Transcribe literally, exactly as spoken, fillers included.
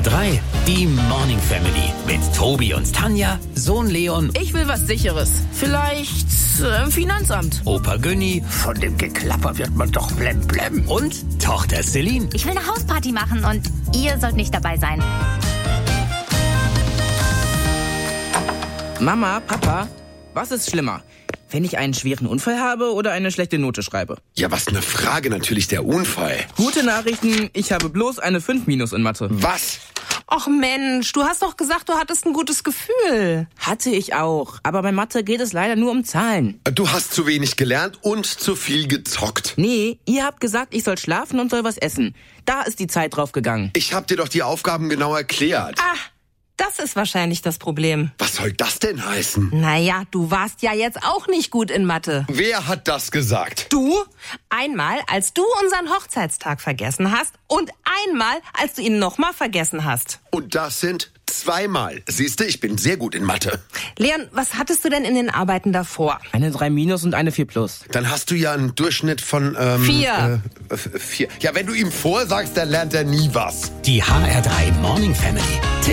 drei, die Morning Family mit Tobi und Tanja, Sohn Leon, Ich will was Sicheres. Vielleicht äh, Finanzamt. Opa Günni Von dem Geklapper wird man doch blemblem. und Tochter Celine. Ich will eine Hausparty machen und ihr sollt nicht dabei sein. Mama, Papa, was ist schlimmer? Wenn ich einen schweren Unfall habe oder eine schlechte Note schreibe? Ja, was eine Frage, natürlich der Unfall. Gute Nachrichten, ich habe bloß eine fünf minus in Mathe. Was? Och Mensch, du hast doch gesagt, du hattest ein gutes Gefühl. Hatte ich auch, aber bei Mathe geht es leider nur um Zahlen. Du hast zu wenig gelernt und zu viel gezockt. Nee, ihr habt gesagt, ich soll schlafen und soll was essen. Da ist die Zeit drauf gegangen. Ich hab dir doch die Aufgaben genau erklärt. Ah, das ist wahrscheinlich das Problem. Was soll das denn heißen? Naja, du warst ja jetzt auch nicht gut in Mathe. Wer hat das gesagt? Du? Einmal, als du unseren Hochzeitstag vergessen hast und einmal, als du ihn nochmal vergessen hast. Und das sind zweimal. Siehste, ich bin sehr gut in Mathe. Leon, was hattest du denn in den Arbeiten davor? Eine drei minus und eine vier plus. Dann hast du ja einen Durchschnitt von... Ähm, Vier. Äh, äh, vier. Ja, wenn du ihm vorsagst, dann lernt er nie was. Die H R drei Morning Family.